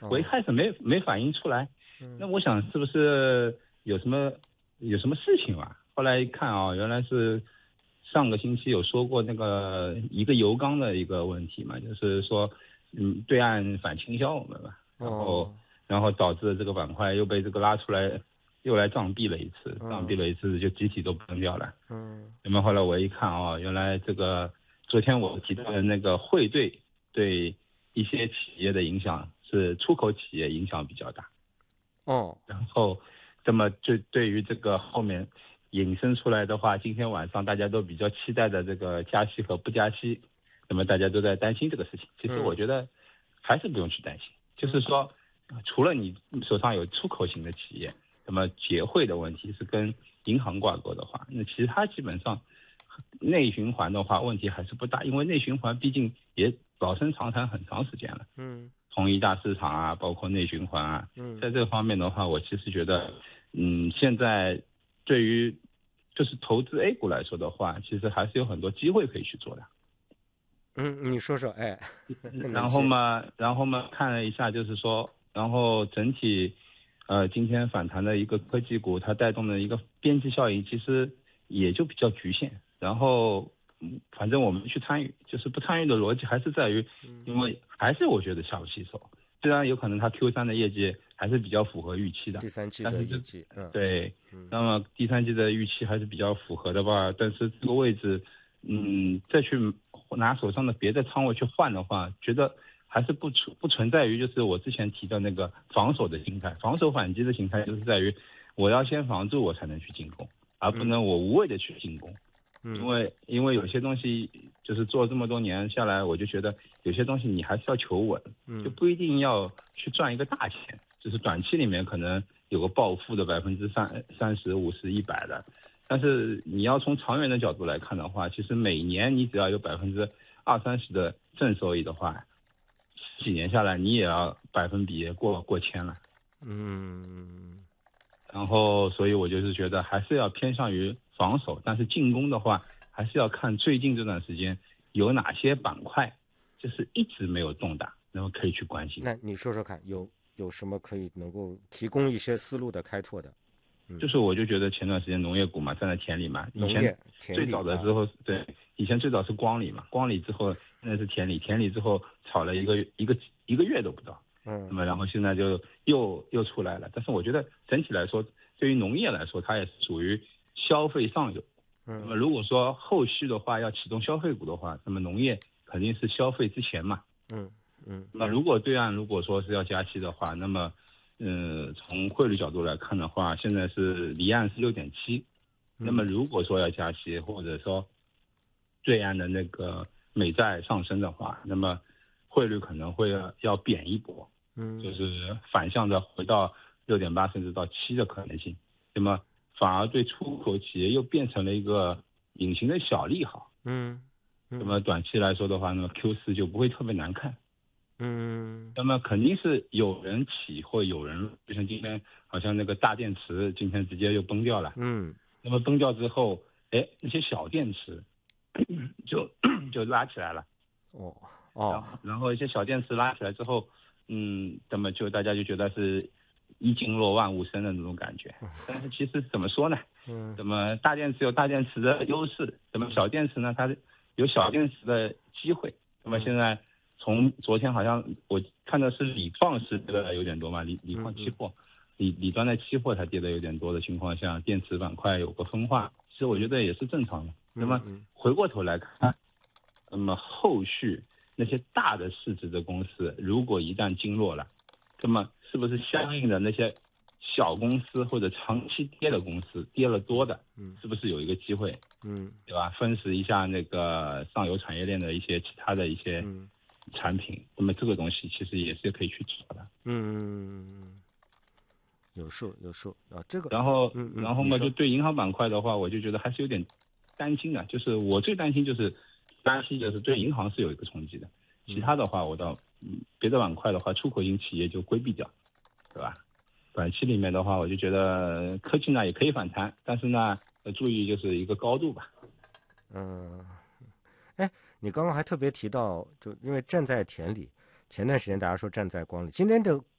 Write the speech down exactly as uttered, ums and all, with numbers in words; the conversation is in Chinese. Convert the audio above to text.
我一开始没没反应出来，那我想是不是有什么有什么事情吧？后来一看啊，原来是上个星期有说过那个一个油缸的一个问题嘛，就是说嗯对岸反倾销我们嘛，然后然后导致这个板块又被这个拉出来。又来撞壁了一次，撞壁了一次就集体都崩掉了。嗯，那么后来我一看啊、哦，原来这个昨天我提到的那个汇兑对一些企业的影响是出口企业影响比较大。 哦， 然后这么就对于这个后面引申出来的话，今天晚上大家都比较期待的这个加息和不加息，那么大家都在担心这个事情。其实我觉得还是不用去担心，嗯、就是说除了你手上有出口型的企业。那么结汇的问题是跟银行挂钩的话，那其他基本上内循环的话问题还是不大，因为内循环毕竟也老生常谈很长时间了。嗯，同一大市场啊，包括内循环啊，嗯，在这方面的话，我其实觉得，嗯，现在对于就是投资 A 股来说的话，其实还是有很多机会可以去做的。 嗯，你说说，哎， 然后嘛，然后嘛，看了一下，就是说，然后整体。呃，今天反弹的一个科技股，它带动的一个边际效应，其实也就比较局限。然后，反正我们去参与，就是不参与的逻辑还是在于，因为还是我觉得下不去手。虽然有可能它 Q 三的业绩还是比较符合预期的， 第三季的业绩， 嗯，对，那么第三季的预期还是比较符合的吧。但是这个位置，嗯，再去拿手上的别的仓位去换的话，觉得。还是不存不存在于就是我之前提的那个防守的心态，防守反击的心态就是在于我要先防住我才能去进攻，而不能我无谓的去进攻。嗯、因为因为有些东西就是做这么多年下来，我就觉得有些东西你还是要求稳，就不一定要去赚一个大钱，就是短期里面可能有个暴富的百分之三三十、五十、一百的，但是你要从长远的角度来看的话，其实每年你只要有百分之二三十的正收益的话。几年下来，你也要百分比过过千了，嗯，然后所以我就是觉得还是要偏向于防守，但是进攻的话，还是要看最近这段时间有哪些板块就是一直没有动的，那么可以去关心。 那你说说看，有有什么可以能够提供一些思路的开拓的？ 嗯、就是我就觉得前段时间农业股嘛，站在田里嘛，以前最早的时候、啊、对，以前最早是光里嘛，光里之后现在是田里，田里之后炒了一个一个一个月都不到，嗯，那么然后现在就又又出来了。但是我觉得整体来说，对于农业来说，它也是属于消费上游。嗯，那么如果说后续的话要启动消费股的话，那么农业肯定是消费之前嘛。嗯嗯，那如果对岸如果说是要加息的话，那么嗯，从汇率角度来看的话，现在是离岸是六点七，那么如果说要加息，或者说对岸的那个美债上升的话，那么汇率可能会要贬一波，嗯，就是反向的回到六点八甚至到七的可能性，那么反而对出口企业又变成了一个隐形的小利好，嗯，那么短期来说的话，那么 Q 四就不会特别难看。嗯，那么肯定是有人起或有人，就像今天好像那个大电池今天直接又崩掉了。嗯，那么崩掉之后，哎，那些小电池就就拉起来了。哦哦，然后然后一些小电池拉起来之后，嗯，那么就大家就觉得是一经落万物生的那种感觉。但是其实怎么说呢？嗯，怎么大电池有大电池的优势，怎么小电池呢？它有小电池的机会。那么现在。从昨天好像我看到是锂矿是跌的有点多嘛，锂锂矿期货，锂锂端的期货它跌的有点多的情况下，电池板块有个分化，其实我觉得也是正常的。那么回过头来看，那么后续那些大的市值的公司，如果一旦经络了，那么是不是相应的那些小公司或者长期跌的公司，跌了多的，是不是有一个机会？嗯，对吧？分析一下那个上游产业链的一些其他的一些。产品，那么这个东西其实也是可以去找的。 嗯，有数有数啊，这个。 然后，嗯、然后嘛，就对银行板块的话，我就觉得还是有点担心的。就是我最担心就是担心就是对银行是有一个冲击的，其他的话我倒嗯别的板块的话，出口型企业就规避掉，对吧？短期里面的话，我就觉得科技呢也可以反弹，但是呢，呃，注意就是一个高度吧。 嗯。哎，你刚刚还特别提到，就因为站在田里，前段时间大家说站在光里，今天的